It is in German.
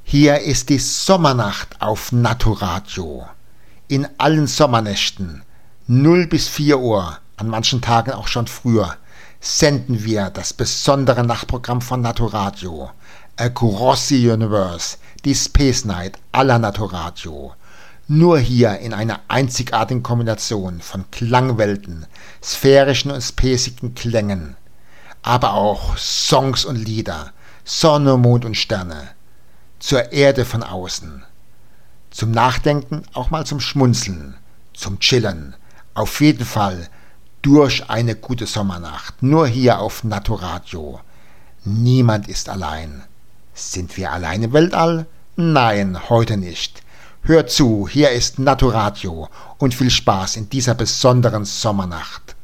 Hier ist die Sommernacht auf Naturadio. In allen Sommernächten, 0 bis 4 Uhr, an manchen Tagen auch schon früher, senden wir das besondere Nachtprogramm von Naturadio. Across the Universe, die Space Night aller Naturadio. Nur hier in einer einzigartigen Kombination von Klangwelten, sphärischen und spacingen Klängen, aber auch Songs und Lieder, Sonne, Mond und Sterne, zur Erde von außen, zum Nachdenken, auch mal zum Schmunzeln, zum Chillen, auf jeden Fall durch eine gute Sommernacht, nur hier auf Naturadio. Niemand ist allein. Sind wir allein im Weltall? Nein, heute nicht. Hört zu, hier ist Naturadio und viel Spaß in dieser besonderen Sommernacht.